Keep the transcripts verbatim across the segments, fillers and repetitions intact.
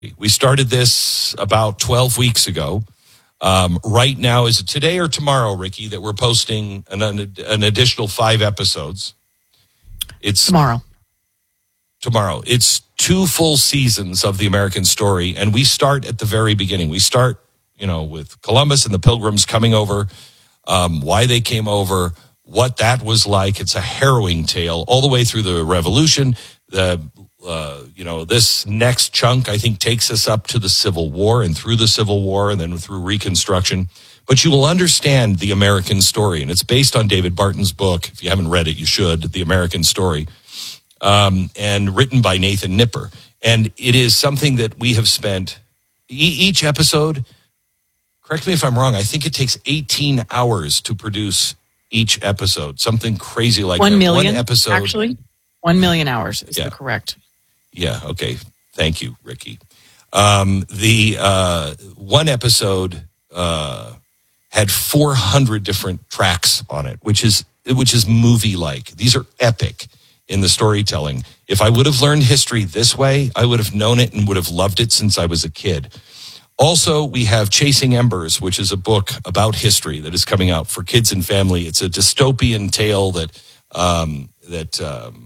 We started this about twelve weeks ago. Um, right now, is it today or tomorrow, Ricky, that we're posting an, an additional five episodes? It's tomorrow. Tomorrow. It's two full seasons of The American Story, and we start at the very beginning. We start, you know, with Columbus and the Pilgrims coming over, um, why they came over, what that was like. It's a harrowing tale all the way through the Revolution. The Uh, you know, this next chunk, I think, takes us up to the Civil War and through the Civil War and then through Reconstruction. But you will understand The American Story, and it's based on David Barton's book. If you haven't read it, you should, The American Story, um, and written by Nathan Nipper. And it is something that we have spent, e- each episode, correct me if I'm wrong, I think it takes eighteen hours to produce each episode, something crazy like One that. million, One episode, actually. One million hours is yeah. the correct. Yeah, okay. Thank you, Ricky. Um, the uh, one episode uh, had four hundred different tracks on it, which is which is movie-like. These are epic in the storytelling. If I would have learned history this way, I would have known it and would have loved it since I was a kid. Also, we have Chasing Embers, which is a book about history that is coming out for kids and family. It's a dystopian tale that um, that um,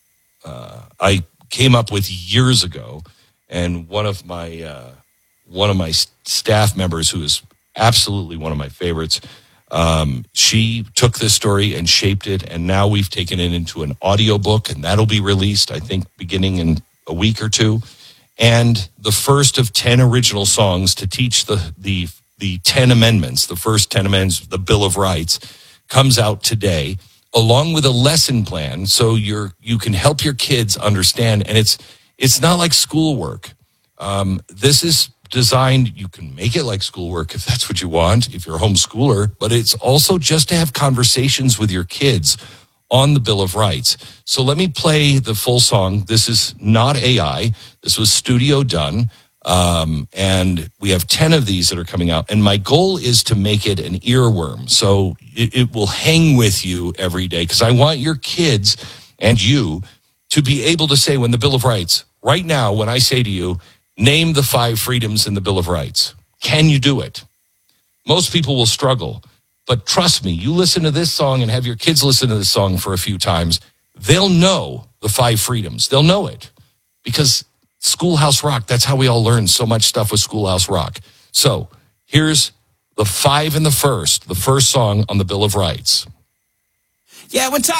uh, I came up with years ago, and one of my uh, one of my staff members, who is absolutely one of my favorites, um, she took this story and shaped it, and now we've taken it into an audiobook, and that'll be released, I think, beginning in a week or two. And the first of ten original songs to teach the the the ten amendments, the first ten amendments, the Bill of Rights, comes out today, along with a lesson plan, so you're you can help your kids understand. And it's it's not like schoolwork. Um, this is designed, you can make it like schoolwork if that's what you want, if you're a homeschooler, but it's also just to have conversations with your kids on the Bill of Rights. So let me play the full song. This is not A I. This was studio done. Um, and we have ten of these that are coming out. And my goal is to make it an earworm. So it, it will hang with you every day, because I want your kids and you to be able to say, when the Bill of Rights, right now, when I say to you, name the five freedoms in the Bill of Rights, can you do it? Most people will struggle. But trust me, you listen to this song and have your kids listen to this song for a few times, they'll know the five freedoms. They'll know it, because Schoolhouse Rock, that's how we all learn so much stuff with Schoolhouse Rock. So here's the five in the first, the first song on the Bill of Rights. Yeah, when talking